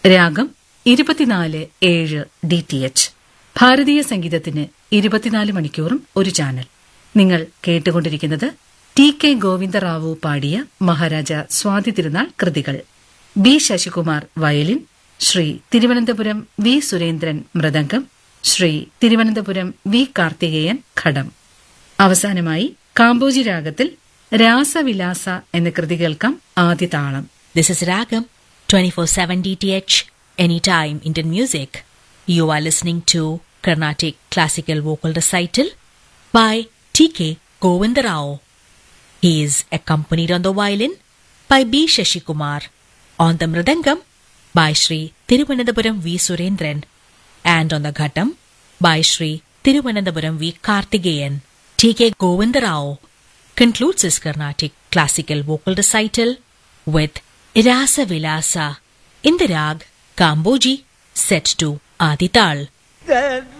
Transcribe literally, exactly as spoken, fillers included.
രാഗം ഇരുപത്തിനാല് ഏഴ് ഡി ടി എച്ച്. ഭാരതീയ സംഗീതത്തിന് ഇരുപത്തിനാല് മണിക്കൂറും ഒരു ചാനൽ. നിങ്ങൾ കേട്ടുകൊണ്ടിരിക്കുന്നത് ടി കെ ഗോവിന്ദറാവു പാടിയ മഹാരാജ സ്വാതി തിരുനാൾ കൃതികൾ. B Sasikumar violin, Shri Thiruvananthapuram V Surendran mridangam, Shri Thiruvananthapuram V Karthikeyan ഘടം. അവസാനമായി കാമ്പോജി രാഗത്തിൽ രാസവിലാസ എന്ന കൃതി കേൾക്കാം. ആദ്യ താളം. This is Ragam twenty-four seven D T H, anytime Indian music. You are listening to Carnatic Classical Vocal Recital by T K Govindarao. He is accompanied on the violin by B Shashikumar, on the mridangam by Shri Thiruvananthapuram V Surendran, and on the ghatam by Shri Thiruvananthapuram V Karthikeyan. T K Govindarao concludes his Carnatic Classical Vocal Recital with Rasa Vilasa in the rag Kamboji, set to Adi Tal.